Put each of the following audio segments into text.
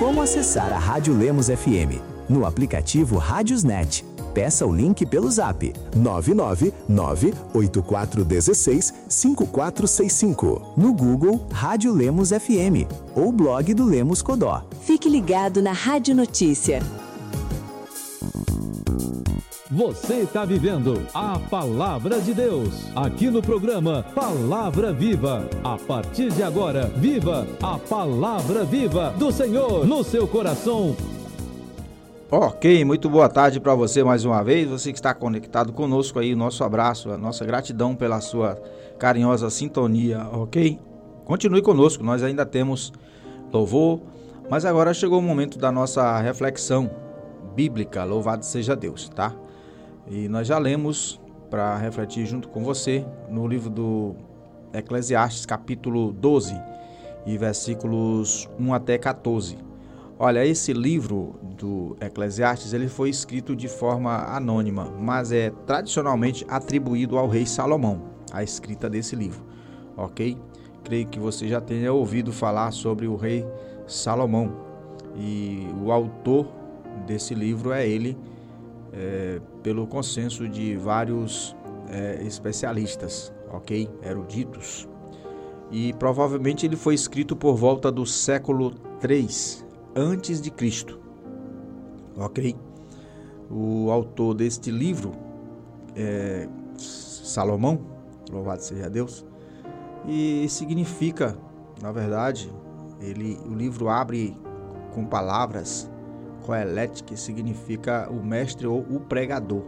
Como acessar a Rádio Lemos FM? No aplicativo Rádiosnet. Peça o link pelo zap 999-8416-5465. No Google Rádio Lemos FM ou blog do Lemos Codó. Fique ligado na Rádio Notícia. Você está vivendo a Palavra de Deus, aqui no programa Palavra Viva. A partir de agora, viva a Palavra Viva do Senhor no seu coração. Ok, muito boa tarde para você mais uma vez, você que está conectado conosco aí, nosso abraço, a nossa gratidão pela sua carinhosa sintonia, ok? Continue conosco, nós ainda temos louvor, mas agora chegou o momento da nossa reflexão bíblica, louvado seja Deus, tá? E nós já lemos, para refletir junto com você, no livro do Eclesiastes, capítulo 12, e versículos 1 até 14. Olha, esse livro do Eclesiastes, ele foi escrito de forma anônima, mas é tradicionalmente atribuído ao rei Salomão, a escrita desse livro, ok? Creio que você já tenha ouvido falar sobre o rei Salomão, e o autor desse livro é ele, pelo consenso de vários especialistas, ok? Eruditos. E provavelmente ele foi escrito por volta do século 3 antes de Cristo, ok? O autor deste livro é Salomão, louvado seja Deus, e significa, na verdade, o livro abre com palavras Coelete, que significa o mestre ou o pregador,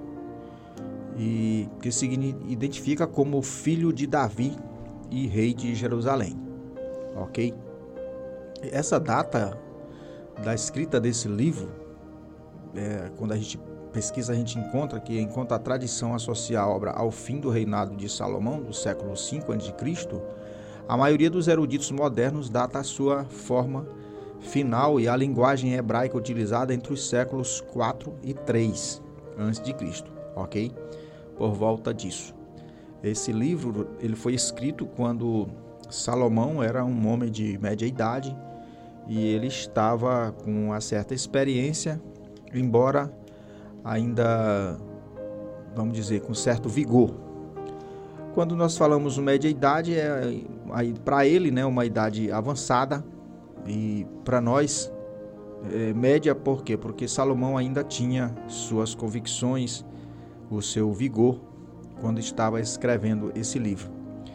e que se identifica como filho de Davi e rei de Jerusalém, ok? Essa data da escrita desse livro, quando a gente pesquisa, a gente encontra que, enquanto a tradição associa a obra ao fim do reinado de Salomão, do século V a.C., a maioria dos eruditos modernos data a sua forma final e a linguagem hebraica utilizada entre os séculos 4 e 3 a.C., ok? Por volta disso. Esse livro ele foi escrito quando Salomão era um homem de média idade e ele estava com uma certa experiência, embora ainda, vamos dizer, com certo vigor. Quando nós falamos média idade, para ele, né, uma idade avançada, e para nós, média por quê? Porque Salomão ainda tinha suas convicções, o seu vigor, quando estava escrevendo esse livro.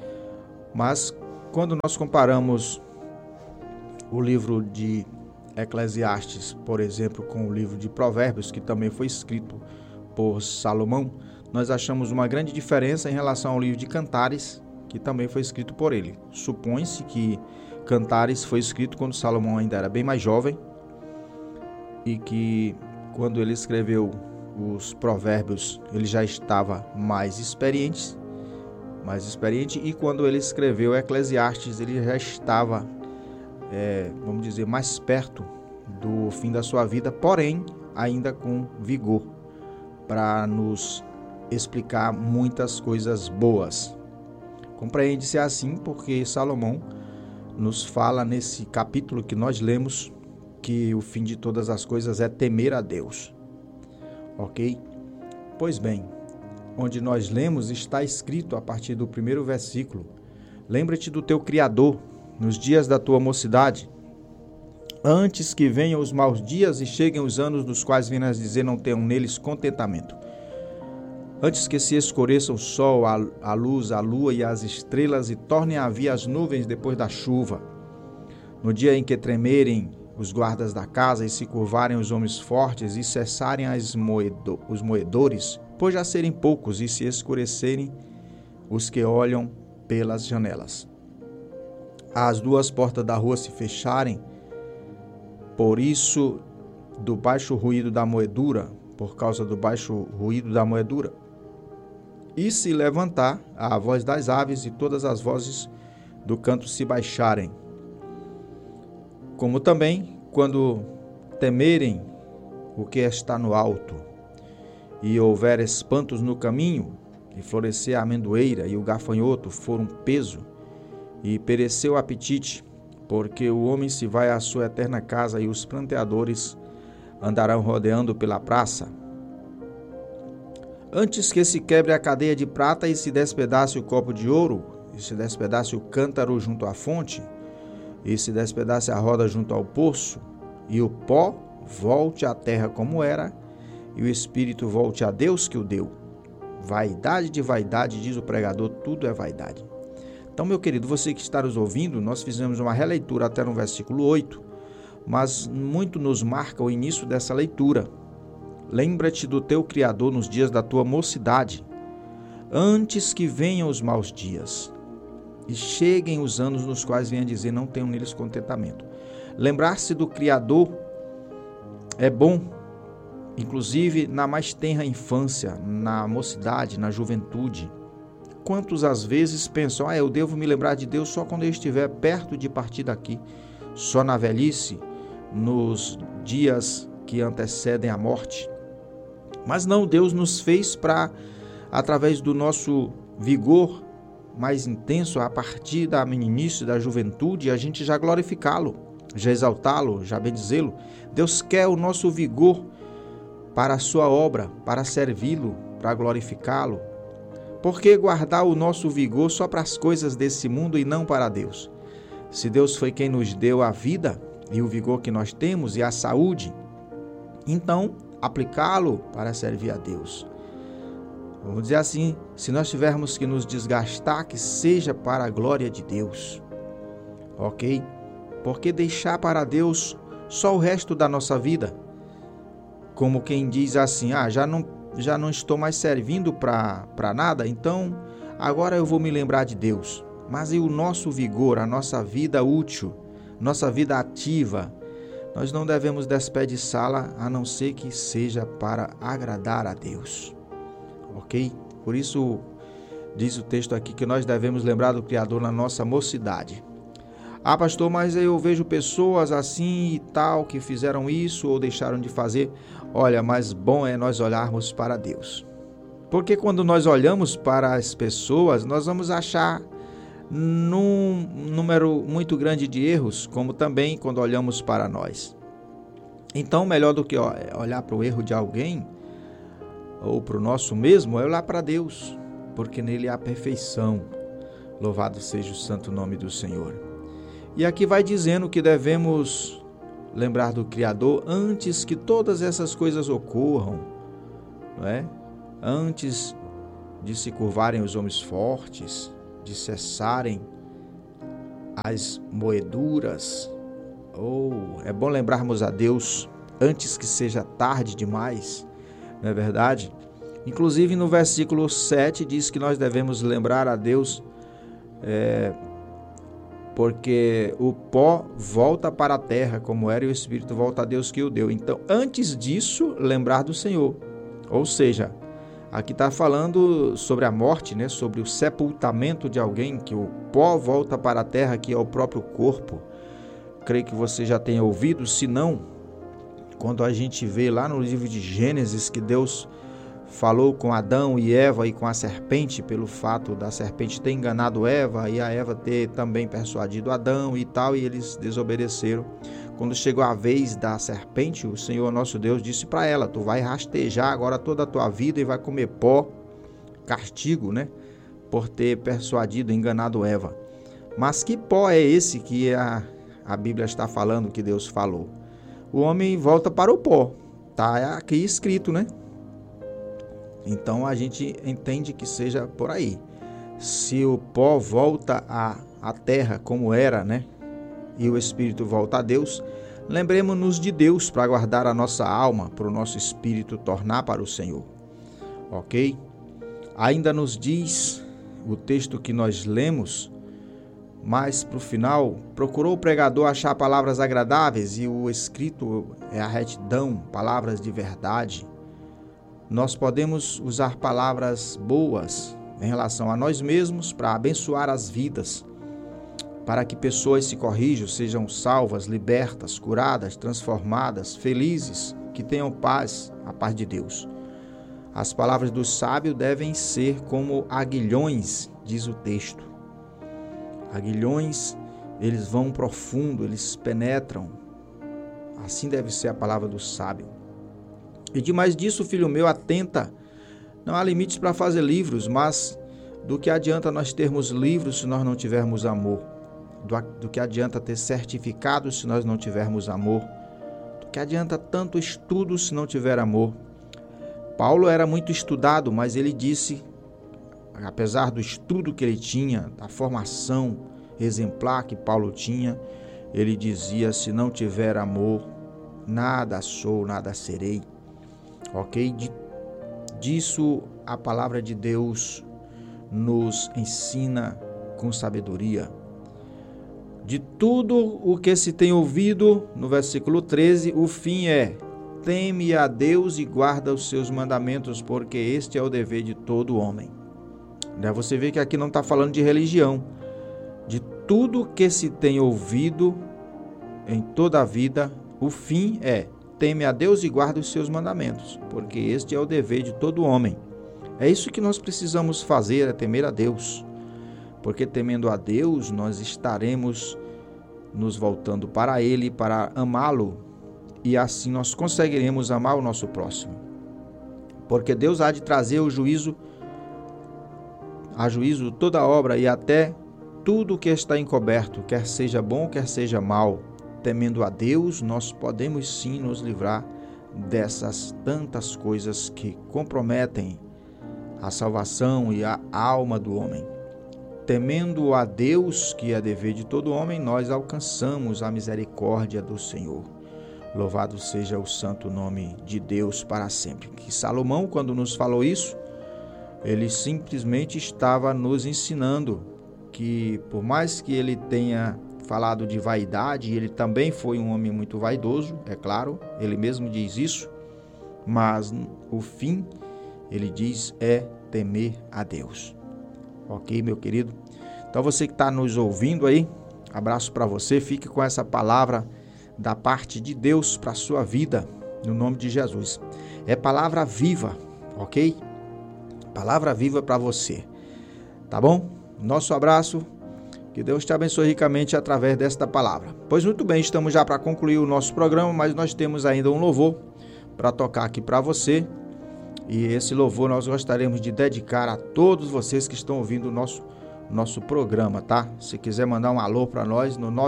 Mas quando nós comparamos o livro de Eclesiastes, por exemplo, com o livro de Provérbios, que também foi escrito por Salomão, nós achamos uma grande diferença em relação ao livro de Cantares, que também foi escrito por ele. Supõe-se que Cantares foi escrito quando Salomão ainda era bem mais jovem e que quando ele escreveu os Provérbios ele já estava mais experiente, e quando ele escreveu Eclesiastes ele já estava, vamos dizer, mais perto do fim da sua vida, porém ainda com vigor para nos explicar muitas coisas boas. Compreende-se assim porque Salomão nos fala nesse capítulo que nós lemos que o fim de todas as coisas é temer a Deus, ok? Pois bem, onde nós lemos está escrito a partir do primeiro versículo: lembra-te do teu Criador nos dias da tua mocidade, antes que venham os maus dias e cheguem os anos dos quais venhas dizer não tenham neles contentamento. Antes que se escureça o sol, a luz, a lua e as estrelas, e tornem a vir as nuvens depois da chuva. No dia em que tremerem os guardas da casa, e se curvarem os homens fortes, e cessarem os moedores, pois já serem poucos, e se escurecerem os que olham pelas janelas. As duas portas da rua se fecharem, por isso, do baixo ruído da moedura, por causa do baixo ruído da moedura, e se levantar a voz das aves e todas as vozes do canto se baixarem. Como também, quando temerem o que está no alto, e houver espantos no caminho, e florescer a amendoeira e o gafanhoto for um peso, e perecer o apetite, porque o homem se vai à sua eterna casa e os pranteadores andarão rodeando pela praça. Antes que se quebre a cadeia de prata e se despedace o copo de ouro, e se despedace o cântaro junto à fonte, e se despedace a roda junto ao poço, e o pó volte à terra como era, e o espírito volte a Deus que o deu. Vaidade de vaidade, diz o pregador, tudo é vaidade. Então, meu querido, você que está nos ouvindo, nós fizemos uma releitura até no versículo 8, mas muito nos marca o início dessa leitura. Lembra-te do teu Criador nos dias da tua mocidade, antes que venham os maus dias, e cheguem os anos nos quais venha dizer, não tenho neles contentamento. Lembrar-se do Criador é bom, inclusive na mais tenra infância, na mocidade, na juventude. Quantos às vezes pensam, eu devo me lembrar de Deus só quando eu estiver perto de partir daqui, só na velhice, nos dias que antecedem a morte. Mas não, Deus nos fez para, através do nosso vigor mais intenso, a partir da meninice, da juventude, a gente já glorificá-lo, já exaltá-lo, já bendizê-lo. Deus quer o nosso vigor para a sua obra, para servi-lo, para glorificá-lo. Por que guardar o nosso vigor só para as coisas desse mundo e não para Deus? Se Deus foi quem nos deu a vida e o vigor que nós temos e a saúde, então aplicá-lo para servir a Deus. Vamos dizer assim, se nós tivermos que nos desgastar, que seja para a glória de Deus, ok? Porque deixar para Deus só o resto da nossa vida, como quem diz assim, já não estou mais servindo para nada, então agora eu vou me lembrar de Deus. Mas e o nosso vigor, a nossa vida útil, nossa vida ativa, nós não devemos desperdiçá-la a não ser que seja para agradar a Deus. Ok? Por isso diz o texto aqui que nós devemos lembrar do Criador na nossa mocidade. Pastor, mas eu vejo pessoas assim e tal que fizeram isso ou deixaram de fazer. Olha, mas bom é nós olharmos para Deus. Porque quando nós olhamos para as pessoas, nós vamos achar num número muito grande de erros, como também quando olhamos para nós. Então, melhor do que olhar para o erro de alguém, ou para o nosso mesmo, é olhar para Deus, porque nele há perfeição. Louvado seja o santo nome do Senhor. E aqui vai dizendo que devemos lembrar do Criador antes que todas essas coisas ocorram, não é? Antes de se curvarem os homens fortes, de cessarem as moeduras. É bom lembrarmos a Deus antes que seja tarde demais, não é verdade? Inclusive no versículo 7 diz que nós devemos lembrar a Deus porque o pó volta para a terra como era e o Espírito volta a Deus que o deu. Então, antes disso, lembrar do Senhor. Ou seja, aqui está falando sobre a morte, né? Sobre o sepultamento de alguém, que o pó volta para a terra, que é o próprio corpo. Creio que você já tenha ouvido, se não, quando a gente vê lá no livro de Gênesis que Deus falou com Adão e Eva e com a serpente, pelo fato da serpente ter enganado Eva e a Eva ter também persuadido Adão e tal, e eles desobedeceram. Quando chegou a vez da serpente, o Senhor nosso Deus disse para ela, tu vai rastejar agora toda a tua vida e vai comer pó, castigo, né? Por ter persuadido, enganado Eva. Mas que pó é esse que a Bíblia está falando, que Deus falou? O homem volta para o pó, está aqui escrito, né? Então a gente entende que seja por aí. Se o pó volta à terra como era, né? E o Espírito volta a Deus, lembremos-nos de Deus para guardar a nossa alma, para o nosso espírito tornar para o Senhor. Ok? Ainda nos diz o texto que nós lemos, mas para o final, procurou o pregador achar palavras agradáveis e o escrito é a retidão, palavras de verdade. Nós podemos usar palavras boas em relação a nós mesmos para abençoar as vidas, para que pessoas se corrijam, sejam salvas, libertas, curadas, transformadas, felizes, que tenham paz, a paz de Deus. As palavras do sábio devem ser como aguilhões, diz o texto. Aguilhões eles vão profundo, eles penetram. Assim deve ser a palavra do sábio. E demais disso, filho meu, atenta. Não há limites para fazer livros, mas do que adianta nós termos livros se nós não tivermos amor? Do que adianta ter certificados se nós não tivermos amor? Do que adianta tanto estudo se não tiver amor? Paulo era muito estudado, mas ele disse, apesar do estudo que ele tinha, da formação exemplar que Paulo tinha, ele dizia, se não tiver amor, nada sou, nada serei. Ok? Disso a palavra de Deus nos ensina com sabedoria. De tudo o que se tem ouvido, no versículo 13, o fim é: teme a Deus e guarda os seus mandamentos, porque este é o dever de todo homem. Você vê que aqui não está falando de religião. De tudo que se tem ouvido em toda a vida, o fim é: teme a Deus e guarda os seus mandamentos, porque este é o dever de todo homem. É isso que nós precisamos fazer, é temer a Deus. Porque temendo a Deus, nós estaremos nos voltando para Ele, para amá-lo, e assim nós conseguiremos amar o nosso próximo. Porque Deus há de trazer a juízo toda obra e até tudo que está encoberto, quer seja bom, quer seja mal. Temendo a Deus, nós podemos sim nos livrar dessas tantas coisas que comprometem a salvação e a alma do homem. Temendo a Deus, que é dever de todo homem, nós alcançamos a misericórdia do Senhor. Louvado seja o santo nome de Deus para sempre. Que Salomão, quando nos falou isso, ele simplesmente estava nos ensinando que, por mais que ele tenha falado de vaidade, ele também foi um homem muito vaidoso, é claro, ele mesmo diz isso, mas o fim, ele diz, é temer a Deus. Ok, meu querido? Então você que está nos ouvindo aí, abraço para você, fique com essa palavra da parte de Deus para a sua vida, no nome de Jesus. É palavra viva, ok? Palavra viva para você, tá bom? Nosso abraço, que Deus te abençoe ricamente através desta palavra. Pois muito bem, estamos já para concluir o nosso programa, mas nós temos ainda um louvor para tocar aqui para você. E esse louvor nós gostaríamos de dedicar a todos vocês que estão ouvindo o nosso programa, tá? Se quiser mandar um alô para nós no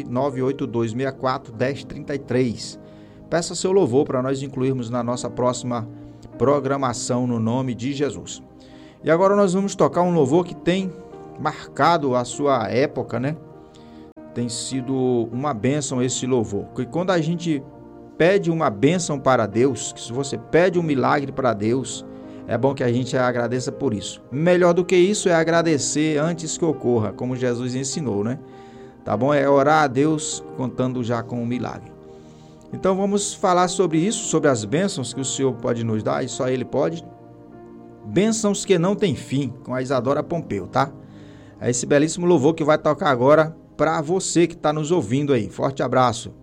99982641033. Peça seu louvor para nós incluirmos na nossa próxima programação no nome de Jesus. E agora nós vamos tocar um louvor que tem marcado a sua época, né? Tem sido uma bênção esse louvor. Porque quando a gente pede uma bênção para Deus, que se você pede um milagre para Deus, é bom que a gente agradeça por isso. Melhor do que isso é agradecer antes que ocorra, como Jesus ensinou, né? Tá bom? É orar a Deus contando já com um milagre. Então vamos falar sobre isso, sobre as bênçãos que o Senhor pode nos dar, e só Ele pode. Bênçãos que não tem fim, com a Isadora Pompeu, tá? É esse belíssimo louvor que vai tocar agora para você que está nos ouvindo aí. Forte abraço.